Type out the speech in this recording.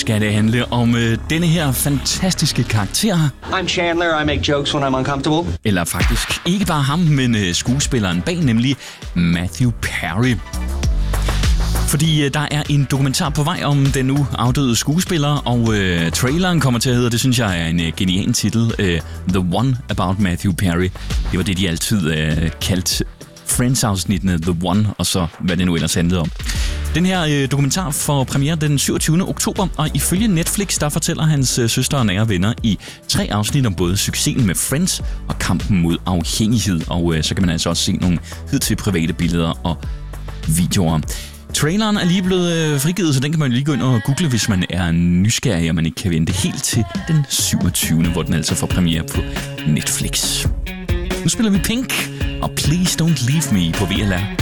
skal det handle om denne her fantastiske karakter. I'm Chandler, I make jokes when I'm uncomfortable. Eller faktisk ikke bare ham, men skuespilleren bag, nemlig Matthew Perry. Fordi der er en dokumentar på vej om den nu afdøde skuespiller, og traileren kommer til at hedde, det synes jeg er en genial titel, The One About Matthew Perry. Det var det, de altid kaldte Friends-afsnittene, The One, og så hvad det nu ellers handlede om. Den her dokumentar får premiere den 27. oktober, og ifølge Netflix, der fortæller hans søster og nære venner i 3 afsnit om både succesen med Friends og kampen mod afhængighed, og så kan man altså også se nogle hidtil private billeder og videoer. Traileren er lige blevet frigivet, så den kan man lige gå ind og google, hvis man er nysgerrig, og man ikke kan vente helt til den 27. hvor den altså får premiere på Netflix. Nu spiller vi Pink og Please Don't Leave Me på VLR.